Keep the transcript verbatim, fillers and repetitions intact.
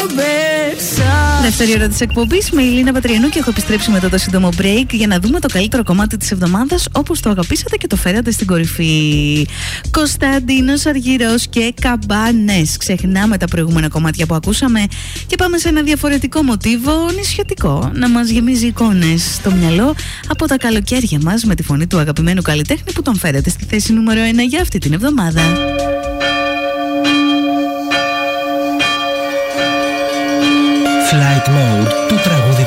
Δεύτερη ώρα της εκπομπής με η Λίνα Πατριανού και έχω επιστρέψει μετά το σύντομο break για να δούμε το καλύτερο κομμάτι της εβδομάδας όπως το αγαπήσατε και το φέρατε στην κορυφή. Κωνσταντίνος Αργυρός και Καμπάνες. Ξεχνάμε τα προηγούμενα κομμάτια που ακούσαμε και πάμε σε ένα διαφορετικό μοτίβο νησιωτικό να μας γεμίζει εικόνες στο μυαλό από τα καλοκαίρια μας με τη φωνή του αγαπημένου καλλιτέχνη που τον φέρατε στη θέση νούμερο ένα για αυτή την εβδομάδα. Flight Mode του τραγούδι